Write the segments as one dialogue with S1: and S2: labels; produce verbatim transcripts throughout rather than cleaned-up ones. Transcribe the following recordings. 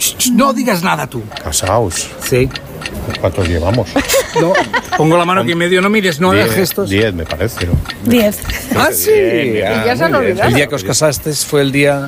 S1: No digas nada tú.
S2: Casaos.
S1: Sí.
S2: ¿Cuántos llevamos?
S1: No, pongo la mano aquí en medio, no mires, no hagas
S2: Diez,
S1: gestos.
S2: Diez, me parece. ¿no?
S3: Diez.
S1: Ah, sí.
S2: Bien, bien.
S1: Ah,
S4: Ya se han
S1: muy bien.
S4: olvidado.
S1: El día que os casasteis fue el día...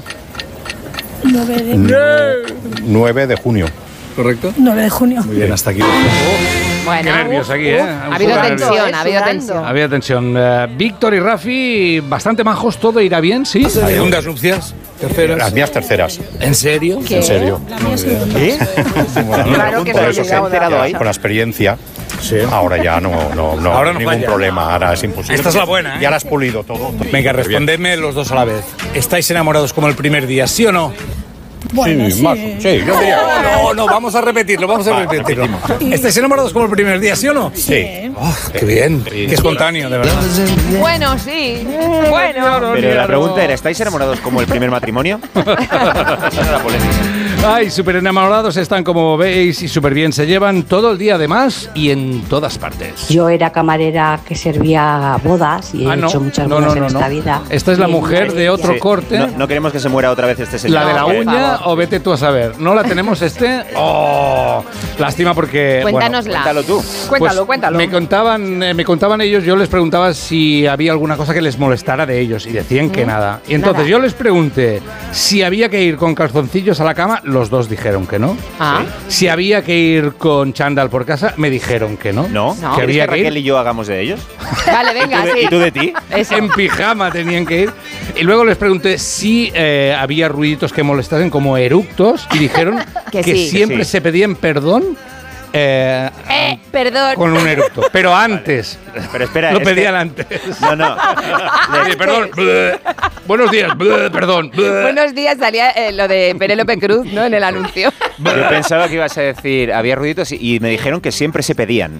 S3: nueve de,
S2: nueve de junio.
S1: ¿Correcto?
S3: nueve de junio.
S1: Muy bien, hasta aquí.
S5: Bueno,
S1: Qué nervios aquí, ¿eh?
S5: ha habido
S1: Súper
S5: tensión,
S1: nervios.
S5: ha habido tensión.
S1: Había tensión. Eh, Víctor y Rafi, bastante majos, todo irá bien, ¿sí? Segundas nupcias, terceras.
S2: Las mías terceras.
S1: ¿En serio?
S5: ¿Qué?
S2: En serio.
S3: La mía es
S2: ¿Qué? Bueno,
S4: Claro que
S2: por
S4: se ha
S2: eso
S4: llegado
S2: que,
S4: de
S2: ya,
S4: ahí.
S2: con la experiencia,
S1: Sí.
S2: ahora ya no, no, no,
S1: Ahora no
S2: ningún
S1: falla.
S2: problema, ahora es imposible.
S1: Esta es la buena, ¿eh?
S2: Ya la has pulido todo.
S1: Venga, respondedme los dos a la vez. ¿Estáis enamorados como el primer día, sí o no?
S3: Bueno,
S2: sí,
S3: sí.
S2: más, sí, yo diría.
S1: No, no, vamos a repetirlo, vamos a repetirlo. ¿Estáis enamorados como el primer día, sí o no?
S2: Sí.
S1: Oh, qué bien, qué espontáneo, de verdad.
S5: Bueno, sí. Bueno.
S6: Pero la pregunta era, ¿estáis enamorados como el primer matrimonio? Esa era la polémica.
S1: Ay, súper enamorados están, como veis, y súper bien se llevan todo el día además y en todas partes.
S7: Yo era camarera que servía bodas y he
S1: Ah, no.
S7: hecho muchas
S1: No,
S7: bodas
S1: no, no,
S7: en esta
S1: no.
S7: vida.
S1: Esta es la
S7: Y
S1: mujer de otro
S6: Sí,
S1: corte.
S6: No, no queremos que se muera otra vez este señor.
S1: La de la
S5: por
S1: uña
S5: favor.
S1: o vete tú a saber. ¿No la tenemos este? Oh, lástima porque...
S5: Cuéntanosla.
S6: Cuéntalo tú.
S4: Cuéntalo,
S1: Pues
S4: cuéntalo.
S1: Me contaban, eh, me contaban ellos, yo les preguntaba si había alguna cosa que les molestara de ellos y decían que nada. Y entonces
S5: Nada.
S1: yo les pregunté si había que ir con calzoncillos a la cama, los dos dijeron que no.
S5: Ah.
S1: Si había que ir con chándal por casa, me dijeron que no.
S6: ¿No?
S5: No.
S1: Que
S6: ¿Quieres
S1: había
S6: que
S1: que ir
S6: Raquel y yo hagamos de ellos?
S5: Vale, venga,
S6: ¿Y tú de-
S5: sí.
S6: ¿Y tú de ti?
S5: Eso.
S1: en pijama tenían que ir. Y luego les pregunté si eh, había ruiditos que molestasen como eructos y dijeron
S5: Que
S1: que,
S5: sí.
S1: siempre
S6: Que sí.
S1: se pedían perdón eh,
S5: Eh, perdón.
S1: con un eructo. Pero antes.
S6: Pero espera,
S1: Lo
S6: es que-
S1: pedían antes.
S6: No, no.
S1: Oye, perdón. bleh. Buenos días. bleh, Perdón. bleh.
S5: Buenos días, salía eh, lo de Penélope Cruz, ¿no? En el anuncio.
S6: Yo pensaba que ibas a decir, había ruiditos y, y me dijeron que siempre se pedían.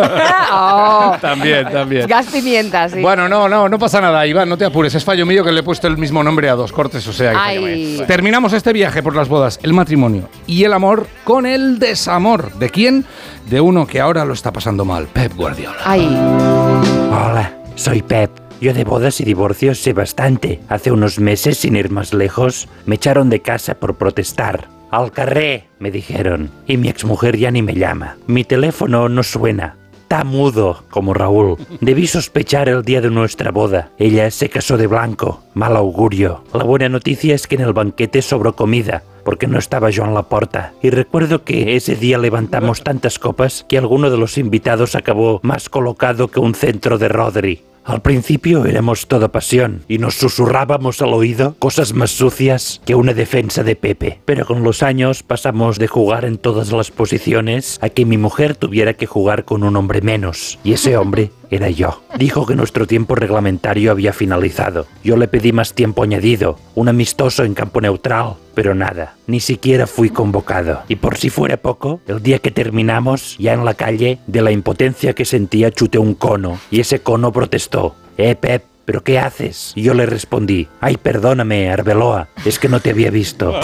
S5: Oh.
S1: También, también.
S5: Gas pimienta, sí.
S1: Bueno, no, no, no pasa nada, Iván, no te apures. Es fallo mío que le he puesto el mismo nombre a dos cortes, o sea que
S5: Ay.
S1: fallo mío. Terminamos este viaje por las bodas, el matrimonio y el amor con el desamor. ¿De quién? De uno que ahora lo está pasando mal, Pep Guardiola.
S5: Ay.
S8: Hola, soy Pep. Yo de bodas y divorcios sé bastante. Hace unos meses, sin ir más lejos, me echaron de casa por protestar. Al carré, me dijeron. Y mi exmujer ya ni me llama. Mi teléfono no suena. Está mudo, como Raúl. Debí sospechar el día de nuestra boda. Ella se casó de blanco. Mal augurio. La buena noticia es que en el banquete sobró comida, porque no estaba Joan Laporta. Y recuerdo que ese día levantamos tantas copas que alguno de los invitados acabó más colocado que un centro de Rodri. Al principio éramos toda pasión y nos susurrábamos al oído cosas más sucias que una defensa de Pepe. Pero con los años pasamos de jugar en todas las posiciones a que mi mujer tuviera que jugar con un hombre menos. Y ese hombre era yo. Dijo que nuestro tiempo reglamentario había finalizado. Yo le pedí más tiempo añadido, un amistoso en campo neutral. Pero nada, ni siquiera fui convocado. Y por si fuera poco, el día que terminamos, ya en la calle, de la impotencia que sentía chuté un cono. Y ese cono protestó. Eh, Pep, ¿pero qué haces? Y yo le respondí, ay, perdóname, Arbeloa, es que no te había visto.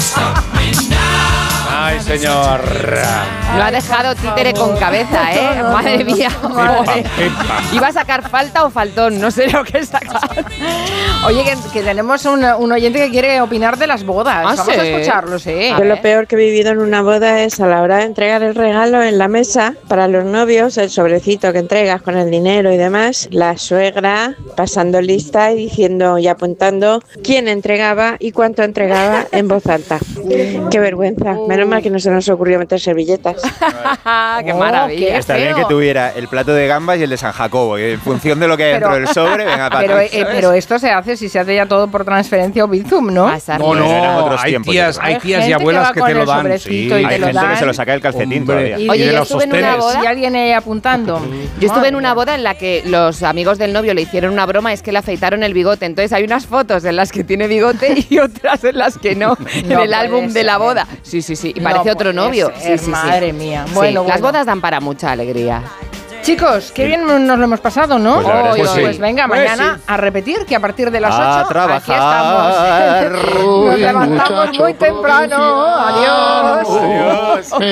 S1: Ay, señor.
S5: Lo ha dejado títere con cabeza, ¿eh? Madre mía. Madre. ¿Iba a sacar falta o faltón? No sé lo que sacar.
S4: Oye, que, que tenemos un, un oyente que quiere opinar de las bodas.
S5: Ah,
S4: Vamos
S5: ¿sí?
S4: a escucharlo, sí.
S5: A
S9: Yo
S5: ver.
S9: lo peor que he vivido en una boda es a la hora de entregar el regalo en la mesa para los novios, el sobrecito que entregas con el dinero y demás, la suegra pasando lista y diciendo y apuntando quién entregaba y cuánto entregaba en voz alta. Qué vergüenza. Menos mal que no se nos ocurrió meter servilletas.
S5: ¡Qué
S4: Oh,
S5: maravilla!
S4: qué
S6: Está bien
S4: feo.
S6: que tuviera el plato de gambas y el de San Jacobo. Y en función de lo que hay
S4: Pero-
S6: dentro del sobre, venga, para
S4: Pero,
S6: ti,
S4: eh,
S6: ¿sabes?
S4: pero esto se hace si se hace ya todo por transferencia o Bizum, ¿no?
S5: Pasar
S1: No,
S5: bien.
S1: no,
S6: eran otros
S1: hay
S6: tiempos,
S1: tías,
S6: yo
S1: hay
S4: creo.
S1: tías
S4: Hay
S1: y
S4: gente que
S1: abuelas
S4: va
S1: que
S4: con
S1: te lo
S4: el
S1: dan.
S4: sobrecito y
S6: Hay
S4: te lo
S6: gente que
S4: dan.
S6: se lo saca del calcetín
S1: Hombre.
S6: todavía.
S1: Y
S5: Oye,
S1: de
S5: yo
S1: los
S5: estuve en una
S1: sostenes.
S5: boda.
S4: Si alguien ahí apuntando.
S5: Yo estuve en
S4: Madre
S5: una boda en la que los amigos del novio le hicieron una broma, es que le afeitaron el bigote. Entonces hay unas fotos en las que tiene bigote y otras en las que no, en
S4: No
S5: el
S4: puede
S5: álbum de la
S4: ser.
S5: boda. Sí, sí, sí. Y
S4: No
S5: parece otro
S4: puede
S5: novio.
S4: ser,
S5: Sí, sí, sí.
S4: madre mía.
S5: Sí,
S4: Bueno,
S5: las
S4: bueno.
S5: bodas dan para mucha alegría.
S4: Chicos, qué bien nos lo hemos pasado, ¿no?
S6: Pues la verdad es que
S4: pues,
S6: sí.
S4: pues venga,
S1: Pues
S4: mañana
S1: sí.
S4: a repetir que a partir de las
S6: A
S4: ocho
S6: trabajar.
S4: aquí estamos. Nos levantamos muy temprano. Adiós.
S6: Adiós.